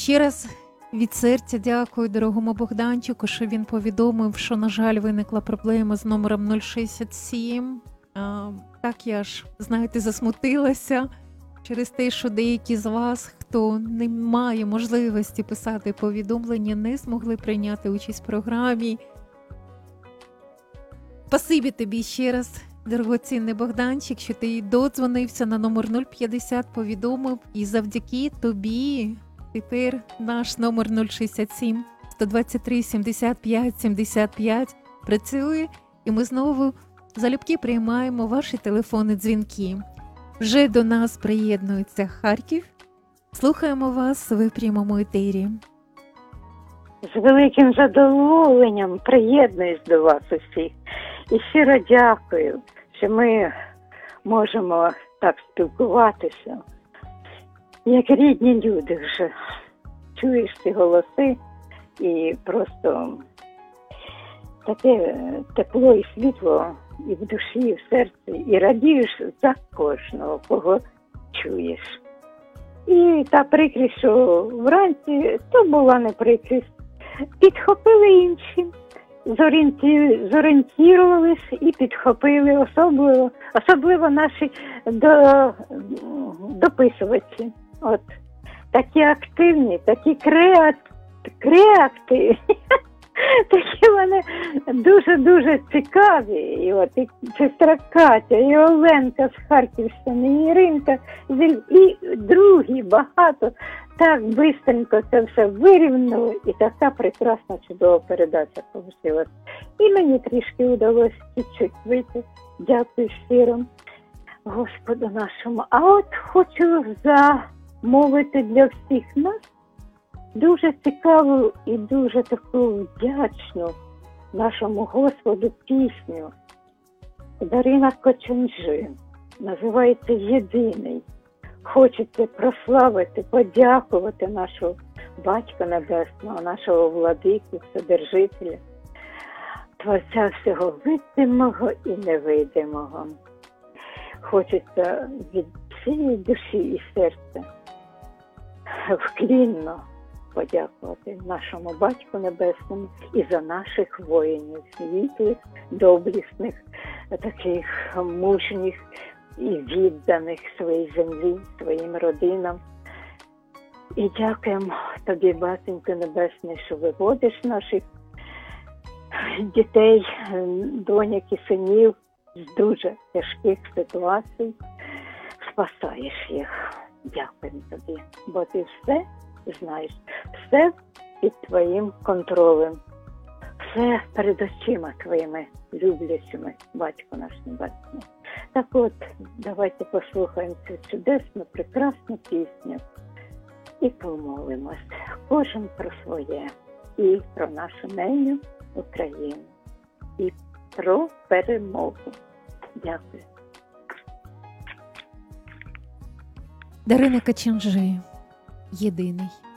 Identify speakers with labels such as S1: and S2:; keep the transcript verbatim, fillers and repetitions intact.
S1: Ще раз від серця дякую дорогому Богданчику, що він повідомив, що, на жаль, виникла проблема з номером нуль шістдесят сім. А, так я ж, знаєте, засмутилася через те, що деякі з вас, хто не має можливості писати повідомлення, не змогли прийняти участь в програмі. Спасибі тобі ще раз, дорогоцінний Богданчик, що ти додзвонився на номер нуль п'ятдесят, повідомив, і завдяки тобі тепер наш номер нуль шістдесят сім сто двадцять три сімдесят п'ять сімдесят п'ять працює, і ми знову залюбки приймаємо ваші телефонні дзвінки. Вже до нас приєднується Харків. Слухаємо вас в прямому етері.
S2: З великим задоволенням приєднуюсь до вас усіх. І щиро дякую, що ми можемо так спілкуватися, як рідні люди вже. Чуєш ці голоси і просто таке тепло і світло і в душі, і в серці, і радієш за кожного, кого чуєш. І та прикрість, що вранці, то була не прикрість. Підхопили інші, зорієнті... зорієнтувались і підхопили, особливо, особливо наші до... дописувачі. От. Такі активні, такі креат... креативні, такі вони дуже-дуже цікаві. І от і сестра Катя, і Оленка з Харківщини, і Іринка, і другі багато. Так бистренько це все вирівнуло, і така прекрасна, чудова передача получилась. І мені трішки вдалося чуть-чуть вийти. Дякую щиро Господу нашому. А от хочу замовити для всіх нас дуже цікаву і дуже таку вдячну нашому Господу пісню Дарина Коченжи. Називається «Єдиний». Хочеться прославити, подякувати нашого Батька Небесного, нашого Владику, Вседержителя, Творця всього видимого і невидимого. Хочеться від всієї душі і серця вклінно подякувати нашому Батьку Небесному і за наших воїнів, світлих, доблесних, таких мужніх і відданих своїй землі, своїм родинам. І дякуємо тобі, Батенько Небесний, що виводиш наших дітей, доньок і синів з дуже тяжких ситуацій, спасаєш їх. Дякуємо тобі, бо ти все знаєш, все під твоїм контролем, все перед очима твоїми люблячими, Батько наш Небесний. Так от, давайте послухаємо цю чудесну, прекрасну пісню і помолимось. Кожен про своє. І про нашу неню Україну. І про перемогу. Дякую.
S1: Дарина Коченжи. Єдиний.